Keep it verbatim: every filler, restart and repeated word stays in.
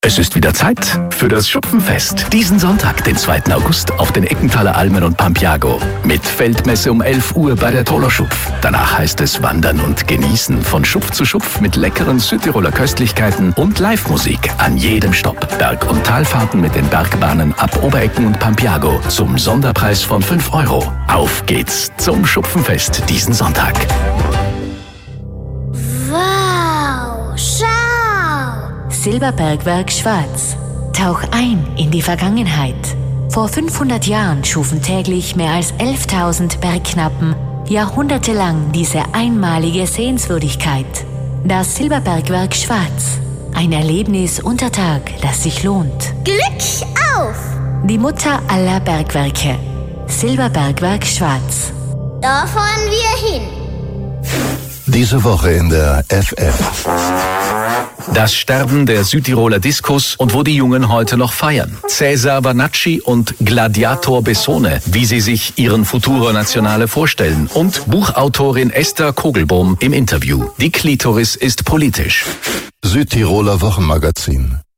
Es ist wieder Zeit für das Schupfenfest. Diesen Sonntag, den zweiten August, auf den Eckenthaler Almen und Pampiago. Mit Feldmesse um elf Uhr bei der Toller Schupf. Danach heißt es Wandern und Genießen von Schupf zu Schupf mit leckeren Südtiroler Köstlichkeiten und Live-Musik an jedem Stopp. Berg- und Talfahrten mit den Bergbahnen ab Oberecken und Pampiago zum Sonderpreis von fünf Euro. Auf geht's zum Schupfenfest diesen Sonntag. Wow, schau! Silberbergwerk Schwarz. Tauch ein in die Vergangenheit. Vor fünfhundert Jahren schufen täglich mehr als elftausend Bergknappen jahrhundertelang diese einmalige Sehenswürdigkeit. Das Silberbergwerk Schwarz. Ein Erlebnis unter Tag, das sich lohnt. Glück auf! Die Mutter aller Bergwerke. Silberbergwerk Schwarz. Da fahren wir hin. Diese Woche in der F F. Das Sterben der Südtiroler Discos und wo die Jungen heute noch feiern. Cesar Vanacci und Gladiator Bessone, wie sie sich ihren Futuro Nazionale vorstellen. Und Buchautorin Esther Kogelbohm im Interview. Die Klitoris ist politisch. Südtiroler Wochenmagazin.